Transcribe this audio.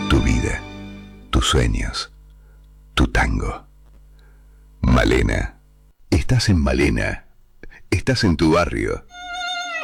Tu vida, tus sueños, tu tango. Malena. Estás en Malena. Estás en tu barrio.